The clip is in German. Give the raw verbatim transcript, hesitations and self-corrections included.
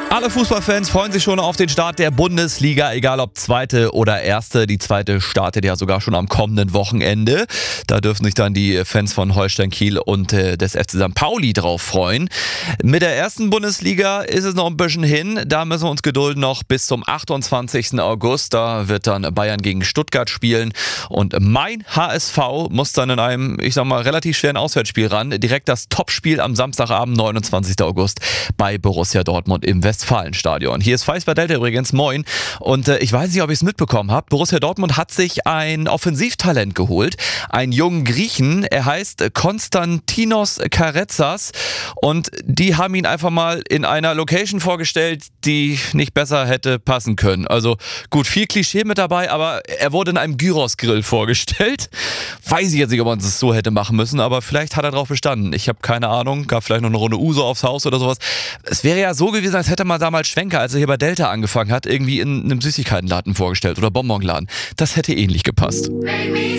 Alle Fußballfans freuen sich schon auf den Start der Bundesliga, egal ob zweite oder erste. Die zweite startet ja sogar schon am kommenden Wochenende. Da dürfen sich dann die Fans von Holstein Kiel und äh, des F C Sankt Pauli drauf freuen. Mit der ersten Bundesliga ist es noch ein bisschen hin. Da müssen wir uns gedulden noch bis zum achtundzwanzigsten August. Da wird dann Bayern gegen Stuttgart spielen. Und mein H S V muss dann in einem, ich sag mal, relativ schweren Auswärtsspiel ran. Direkt das Topspiel am Samstagabend, neunundzwanzigsten August bei Borussia Dortmund im Westfalenstadion. Hier ist Feis bei Delta übrigens, moin. Und äh, ich weiß nicht, ob ihr es mitbekommen habt. Borussia Dortmund hat sich ein Offensivtalent geholt. Einen jungen Griechen. Er heißt Konstantinos Karetsas. Und die haben ihn einfach mal in einer Location vorgestellt, die nicht besser hätte passen können. Also gut, viel Klischee mit dabei, aber er wurde in einem Gyros-Grill vorgestellt. Weiß ich jetzt nicht, ob man es so hätte machen müssen, aber vielleicht hat er drauf bestanden. Ich habe keine Ahnung. Gab vielleicht noch eine Runde Uso aufs Haus oder sowas. Es wäre ja so gewesen, als hätte man damals Schwenker, als er hier bei Delta angefangen hat, irgendwie in einem Süßigkeitenladen vorgestellt oder Bonbonladen. Das hätte ähnlich gepasst.